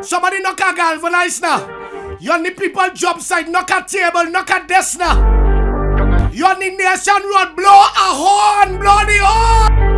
Somebody knock a galvanize now. You on the people job site, knock a table, knock a desk now. You on the Nation Road, blow a horn, blow the horn.